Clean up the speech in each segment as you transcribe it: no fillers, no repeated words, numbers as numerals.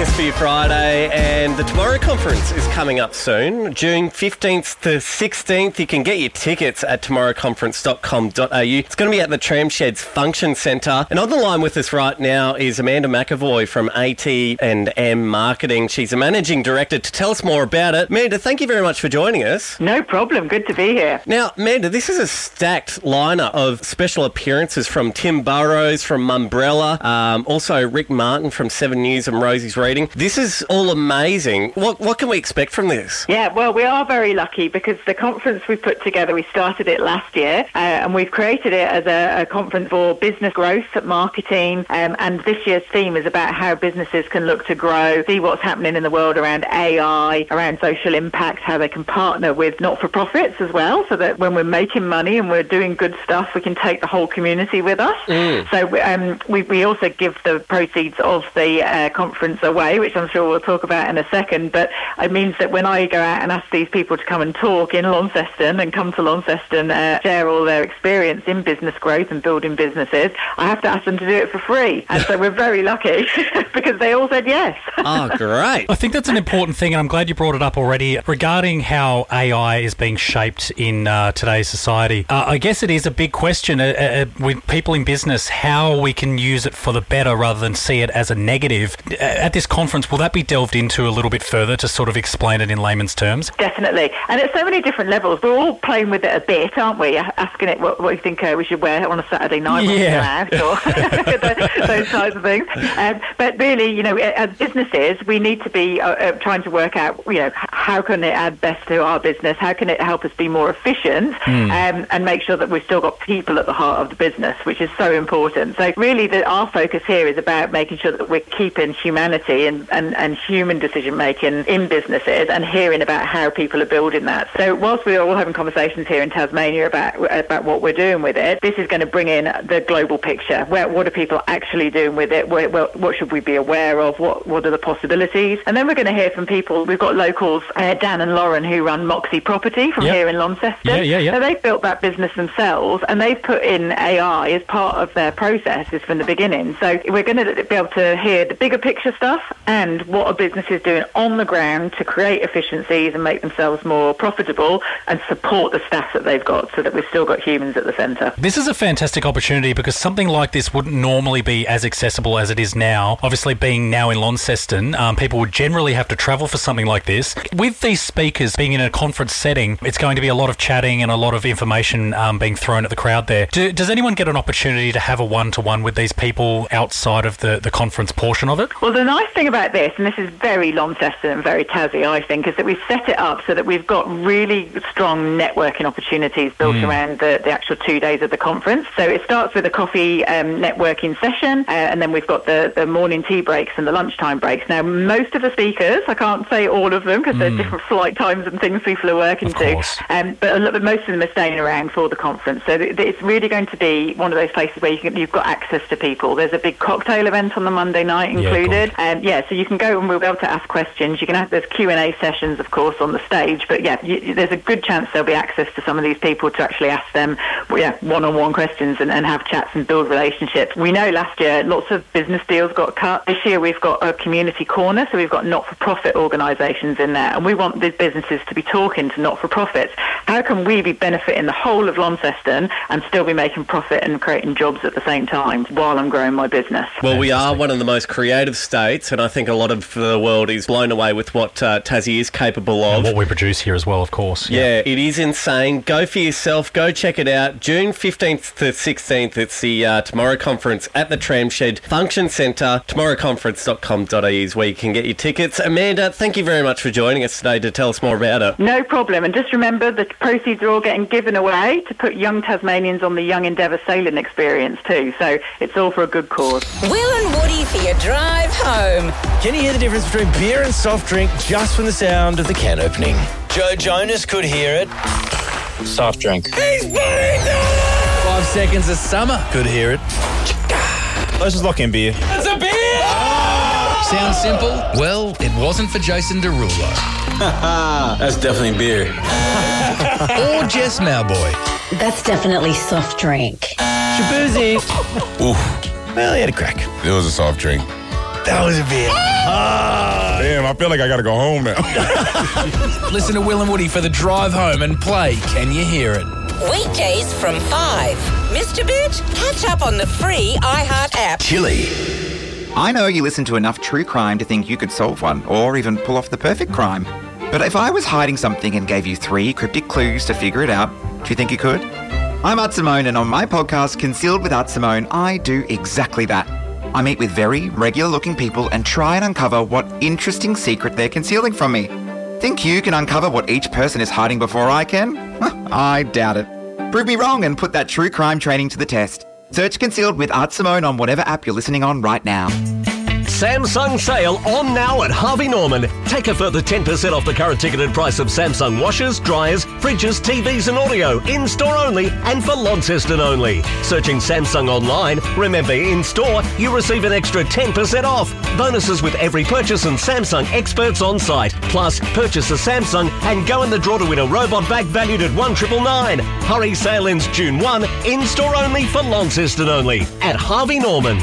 Breakfast for your Friday, and the Tomorrow Conference is coming up soon, June 15th to 16th. You can get your tickets at tomorrowconference.com.au. It's going to be at the Tramsheds Function Centre. And on the line with us right now is Amanda McAvoy from AT&M Marketing. She's a Managing Director to tell us more about it. Amanda, thank you very much for joining us. No problem. Good to be here. Now, Amanda, this is a stacked lineup of special appearances from Tim Burrows, from Mumbrella, also Rick Martin from 7 News and Rosie's Reading. This is all amazing. What can we expect from this? Yeah, well, we are very lucky because the conference we put together, we started it last year and we've created it as a conference for business growth, marketing, and this year's theme is about how businesses can look to grow, see what's happening in the world around AI, around social impact, how they can partner with not-for-profits as well, so that when we're making money and we're doing good stuff, we can take the whole community with us. So we also give the proceeds of the conference away, which I'm sure we'll talk about in a second, but it means that when I go out and ask these people to come and talk in Launceston and come to Launceston, share all their experience in business growth and building businesses, I have to ask them to do it for free. And so we're very lucky because they all said yes. Oh, great. I think that's an important thing, and I'm glad you brought it up already, regarding how AI is being shaped in today's society. I guess it is a big question with people in business, how we can use it for the better rather than see it as a negative. At this conference, will that be delved into a little bit further to sort of explain it in layman's terms? Definitely. And at so many different levels. We're all playing with it a bit, aren't we? Asking it what you think we should wear on a Saturday night when we go out, or those types of things. But really, you know, as businesses, we need to be trying to work out, you know, how can it add best to our business? How can it help us be more efficient and make sure that we've still got people at the heart of the business, which is so important. So really, our focus here is about making sure that we're keeping humanity and human decision-making in businesses and hearing about how people are building that. So whilst we're all having conversations here in Tasmania about what we're doing with it, this is going to bring in the global picture. What are people actually doing with it? What should we be aware of? What are the possibilities? And then we're going to hear from people. We've got locals, Dan and Lauren, who run Moxie Property from here in Launceston. So they've built that business themselves, and they've put in AI as part of their processes from the beginning. So we're going to be able to hear the bigger picture stuff and what are businesses doing on the ground to create efficiencies and make themselves more profitable and support the staff that they've got so that we've still got humans at the centre. This is a fantastic opportunity because something like this wouldn't normally be as accessible as it is now. Obviously, being now in Launceston, people would generally have to travel for something like this. With these speakers being in a conference setting, it's going to be a lot of chatting and a lot of information being thrown at the crowd there. Does anyone get an opportunity to have a one-to-one with these people outside of the conference portion of it? Well, the nice thing about this, and this is very Launceston and very Tassie, I think, is that we've set it up so that we've got really strong networking opportunities built around the actual 2 days of the conference. So it starts with a coffee networking session, and then we've got the morning tea breaks and the lunchtime breaks. Now, most of the speakers, I can't say all of them because there's different flight times and things people are working to, but most of them are staying around for the conference. So it's really going to be one of those places where you've got access to people. There's a big cocktail event on the Monday night included. So you can go and we'll be able to ask questions. You can there's Q&A sessions, of course, on the stage, but there's a good chance there'll be access to some of these people to actually ask them one-on-one questions and have chats and build relationships. We know last year lots of business deals got cut. This year we've got a community corner, so we've got not-for-profit organisations in there, and we want these businesses to be talking to not-for-profits. How can we be benefiting the whole of Launceston and still be making profit and creating jobs at the same time while I'm growing my business? Well, we are one of the most creative states, and I think a lot of the world is blown away with what Tassie is capable of. And what we produce here as well, of course. Yeah, it is insane. Go for yourself. Go check it out. June 15th to 16th, it's the Tomorrow Conference at the Tramshed Function Centre. Tomorrowconference.com.au is where you can get your tickets. Amanda, thank you very much for joining us today to tell us more about it. No problem. And just remember, the proceeds are all getting given away to put young Tasmanians on the Young Endeavour sailing experience too. So it's all for a good cause. Will and Woody for your drive home. Can you hear the difference between beer and soft drink just from the sound of the can opening? Joe Jonas could hear it. Soft drink. He's bloody done it! 5 seconds of summer could hear it. Let's just lock in beer. It's a beer! Sounds simple? Well, it wasn't for Jason Derulo. That's definitely beer. Or Jess Mowboy. That's definitely soft drink. Shabuzi. Oof. Well, he had a crack. It was a soft drink. That was a beer. I feel like I got to go home now. Listen to Will and Woody for the drive home and play Can You Hear It? Weekdays from 5. Mr. Boots, catch up on the free iHeart app. Chili. I know you listen to enough true crime to think you could solve one or even pull off the perfect crime. But if I was hiding something and gave you 3 cryptic clues to figure it out, do you think you could? I'm Art Simone, and on my podcast, Concealed with Art Simone, I do exactly that. I meet with very regular-looking people and try and uncover what interesting secret they're concealing from me. Think you can uncover what each person is hiding before I can? I doubt it. Prove me wrong and put that true crime training to the test. Search Concealed with Art Simone on whatever app you're listening on right now. Samsung sale on now at Harvey Norman. Take a further 10% off the current ticketed price of Samsung washers, dryers, fridges, TVs and audio. In-store only and for Launceston only. Searching Samsung online. Remember, in-store, you receive an extra 10% off. Bonuses with every purchase and Samsung experts on site. Plus, purchase a Samsung and go in the draw to win a robot vac valued at $1,999. Hurry, sale ends June 1. In-store only for Launceston only at Harvey Norman.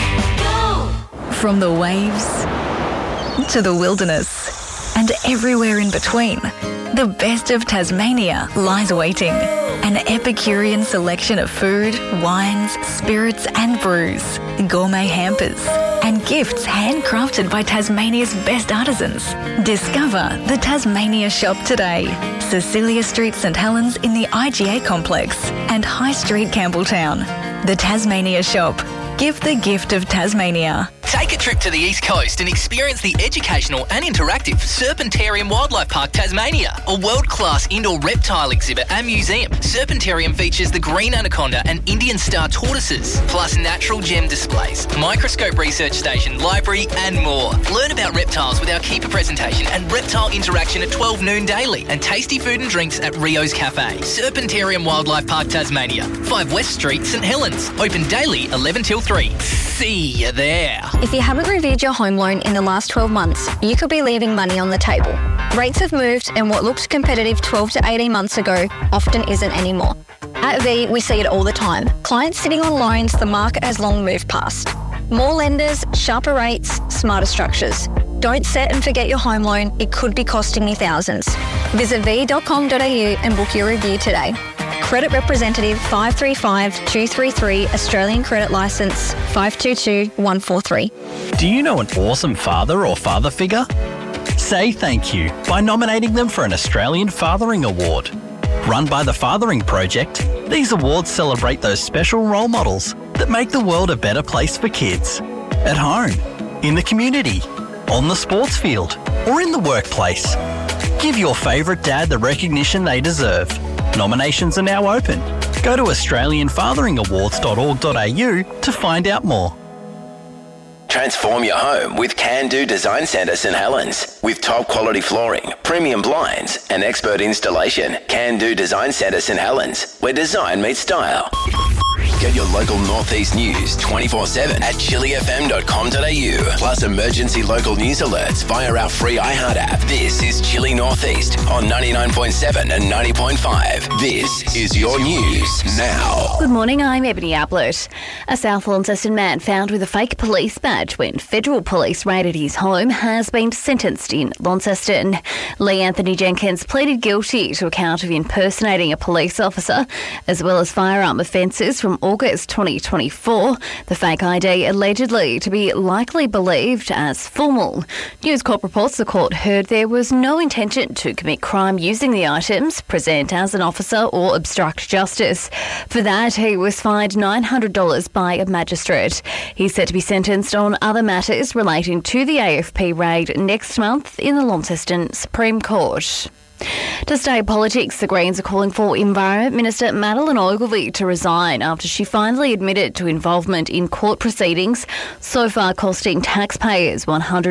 From the waves to the wilderness and everywhere in between, the best of Tasmania lies waiting. An Epicurean selection of food, wines, spirits and brews, gourmet hampers and gifts handcrafted by Tasmania's best artisans. Discover the Tasmania Shop today. Cecilia Street, St Helens in the IGA complex and High Street, Campbelltown. The Tasmania Shop. Give the gift of Tasmania. Take a trip to the East Coast and experience the educational and interactive Serpentarium Wildlife Park Tasmania, a world-class indoor reptile exhibit and museum. Serpentarium features the green anaconda and Indian star tortoises, plus natural gem displays, microscope research station, library and more. Learn about reptiles with our keeper presentation and reptile interaction at 12 noon daily, and tasty food and drinks at Rio's Cafe. Serpentarium Wildlife Park Tasmania, 5 West Street, St Helens. Open daily 11 till 3. See you there. If you haven't reviewed your home loan in the last 12 months, you could be leaving money on the table. Rates have moved, and what looked competitive 12 to 18 months ago often isn't anymore. At V, we see it all the time. Clients sitting on loans the market has long moved past. More lenders, sharper rates, smarter structures. Don't set and forget your home loan. It could be costing you thousands. Visit v.com.au and book your review today. Credit Representative 535233, Australian Credit Licence 522143. Do you know an awesome father or father figure? Say thank you by nominating them for an Australian Fathering Award. Run by the Fathering Project, these awards celebrate those special role models that make the world a better place for kids. At home, in the community, on the sports field, or in the workplace. Give your favourite dad the recognition they deserve. Nominations are now open. Go to australianfatheringawards.org.au to find out more. Transform your home with Can Do Design Centre St Helens. With top quality flooring, premium blinds and expert installation. Can Do Design Centre St Helens, where design meets style. Get your local Northeast news 24/7 at chilifm.com.au. Plus emergency local news alerts via our free iHeart app. This is Chili Northeast on 99.7 and 90.5. This is your news now. Good morning, I'm Ebony Ablett. A South Launceston man found with a fake police badge when federal police raided his home has been sentenced in Launceston. Lee Anthony Jenkins pleaded guilty to a count of impersonating a police officer as well as firearm offences from August 2024. The fake ID allegedly to be likely believed as formal. News Corp reports the court heard there was no intention to commit crime using the items, present as an officer or obstruct justice. For that, he was fined $900 by a magistrate. He's set to be sentenced on other matters relating to the AFP raid next month in the Launceston Supreme Court. To stay politics, the Greens are calling for Environment Minister Madeleine Ogilvie to resign after she finally admitted to involvement in court proceedings, so far costing taxpayers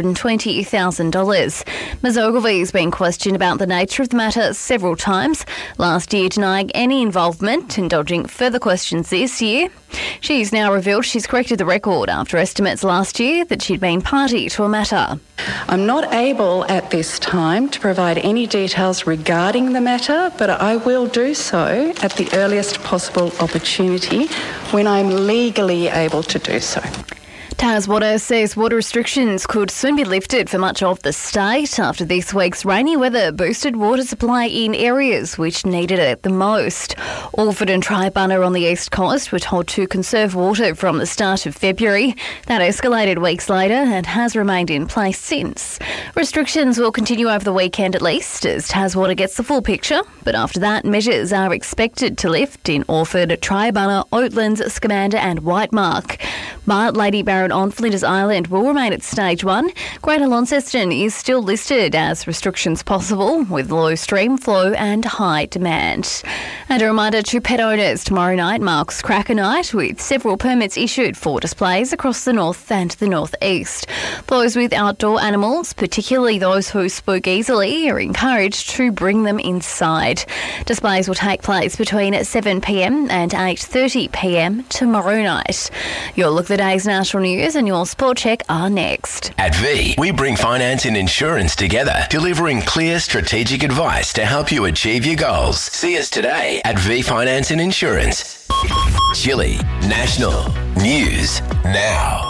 $120,000. Ms Ogilvie has been questioned about the nature of the matter several times, last year denying any involvement and dodging further questions this year. She's now revealed she's corrected the record after estimates last year that she'd been party to a matter. I'm not able at this time to provide any details regarding the matter, but I will do so at the earliest possible opportunity when I'm legally able to do so. Taswater says water restrictions could soon be lifted for much of the state after this week's rainy weather boosted water supply in areas which needed it the most. Alford and Tribunna on the east coast were told to conserve water from the start of February. That escalated weeks later and has remained in place since. Restrictions will continue over the weekend at least as Taswater gets the full picture, but after that measures are expected to lift in Alford, Tribunna, Oatlands, Scamander and Whitemark. But Lady Baron on Flinders Island will remain at stage 1. Greater Launceston is still listed as restrictions possible with low stream flow and high demand. And a reminder to pet owners, tomorrow night marks Cracker Night with several permits issued for displays across the north and the northeast. Those with outdoor animals, particularly those who spook easily, are encouraged to bring them inside. Displays will take place between 7pm and 8:30pm tomorrow night. Your look at the day's national news and your sport check are next. At V, we bring finance and insurance together, delivering clear strategic advice to help you achieve your goals. See us today at V Finance and Insurance. Chile National News Now.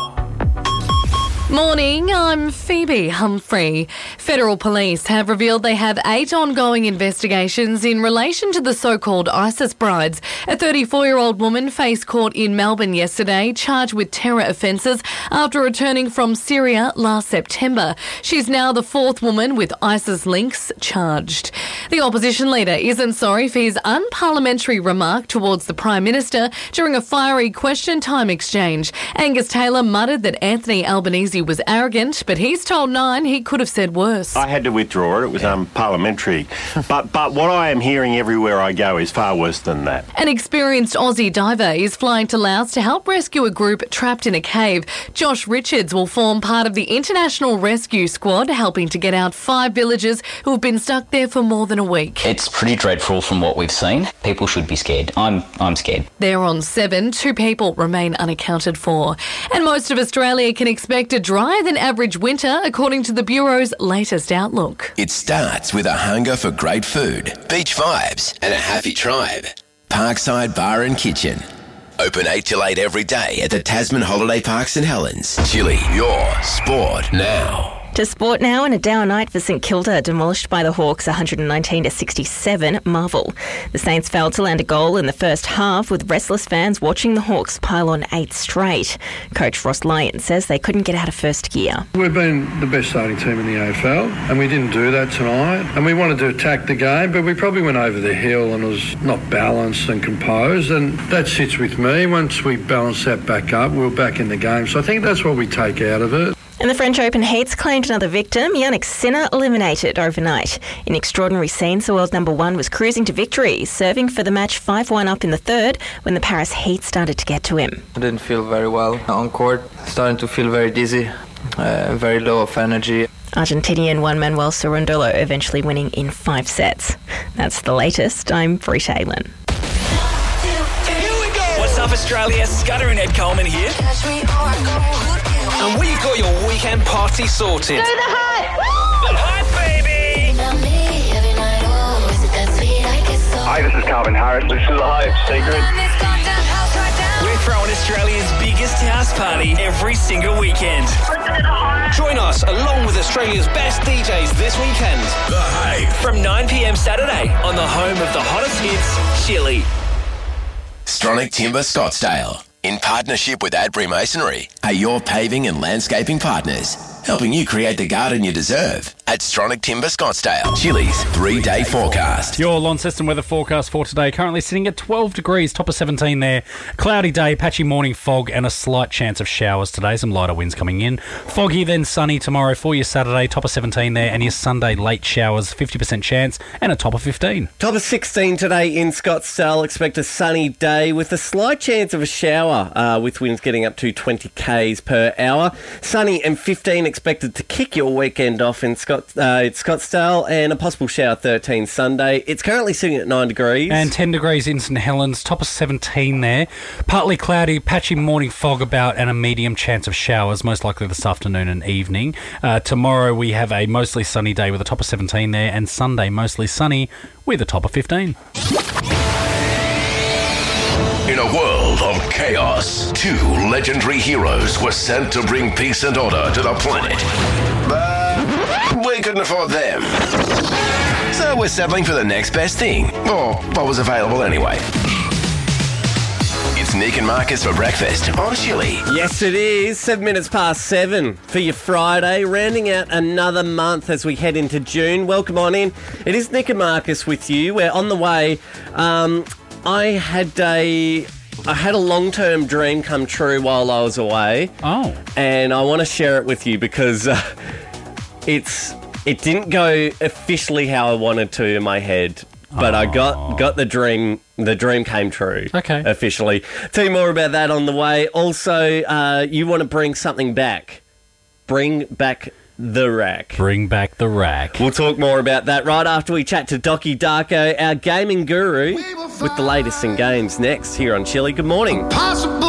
Morning, I'm Phoebe Humphrey. Federal police have revealed they have 8 ongoing investigations in relation to the so-called ISIS brides. A 34-year-old woman faced court in Melbourne yesterday, charged with terror offences after returning from Syria last September. She's now the 4th woman with ISIS links charged. The opposition leader isn't sorry for his unparliamentary remark towards the Prime Minister during a fiery question time exchange. Angus Taylor muttered that Anthony Albanese was arrogant, but he's told Nine he could have said worse. I had to withdraw it. It was unparliamentary. But what I am hearing everywhere I go is far worse than that. An experienced Aussie diver is flying to Laos to help rescue a group trapped in a cave. Josh Richards will form part of the International Rescue Squad, helping to get out 5 villagers who have been stuck there for more than a week. It's pretty dreadful from what we've seen. People should be scared. I'm scared. They're on 7. 2 people remain unaccounted for. And most of Australia can expect a drier than average winter, according to the Bureau's latest outlook. It starts with a hunger for great food, beach vibes, and a happy tribe. Parkside Bar and Kitchen. Open 8 till 8 every day at the Tasman Holiday Park St Helens. Chile, your sport now. To sport now, and a down night for St Kilda, demolished by the Hawks 119-67 Marvel. The Saints failed to land a goal in the first half, with restless fans watching the Hawks pile on 8 straight. Coach Ross Lyon says they couldn't get out of first gear. We've been the best starting team in the AFL, and we didn't do that tonight. And we wanted to attack the game, but we probably went over the hill and was not balanced and composed, and that sits with me. Once we balance that back up, we're back in the game. So I think that's what we take out of it. And the French Open heats claimed another victim, Yannick Sinner, eliminated overnight. In extraordinary scenes, the world number 1 was cruising to victory, serving for the match 5-1 up in the third when the Paris heat started to get to him. I didn't feel very well on court, starting to feel very dizzy, very low of energy. Argentinian Juan Manuel Cerundolo eventually winning in 5 sets. That's the latest. I'm Brita Aylan. What's up, Australia? Scudder and Ed Coleman here. And we've got your weekend party sorted. Do the hype! The hype, baby! Hi, this is Calvin Harris. This is The Hype Secret. We're throwing Australia's biggest house party every single weekend. Join us along with Australia's best DJs this weekend. The Hype. From 9 p.m. Saturday on the home of the hottest hits, Chile. Stronach Timber Scottsdale, in partnership with Adbury Masonry, are your paving and landscaping partners, helping you create the garden you deserve at Stronach Timber Scottsdale. Chile's 3-day forecast. Your Launceston weather forecast for today, currently sitting at 12 degrees, top of 17 there. Cloudy day, patchy morning fog and a slight chance of showers today, some lighter winds coming in. Foggy then sunny tomorrow for your Saturday, top of 17 there, and your Sunday late showers, 50% chance, and a top of 15. Top of 16 today in Scottsdale. Expect a sunny day with a slight chance of a shower, with winds getting up to 20 k's per hour. Sunny and 15 expected to kick your weekend off in Scottsdale, and a possible shower 13 Sunday. It's currently sitting at 9 degrees. And 10 degrees in St Helens, top of 17 there. Partly cloudy, patchy morning fog about, and a medium chance of showers, most likely this afternoon and evening. Tomorrow we have a mostly sunny day with a top of 17 there, and Sunday mostly sunny with a top of 15. In a world of chaos, two legendary heroes were sent to bring peace and order to the planet. But we couldn't afford them. So we're settling for the next best thing, or what was available anyway. It's Nick and Marcus for breakfast on Chili. Yes, it is. 7 minutes past 7 for your Friday, rounding out another month as we head into June. Welcome on in. It is Nick and Marcus with you. We're on the way. I had a long-term dream come true while I was away. Oh. And I want to share it with you because it didn't go officially how I wanted to in my head. But I got the dream. The dream came true. Okay. Officially. Tell you more about that on the way. Also, you want to bring something back. Bring back the rack. Bring back the rack. We'll talk more about that right after we chat to Docky Darko, our gaming guru, with the latest in games next here on Chili. Good morning. Possible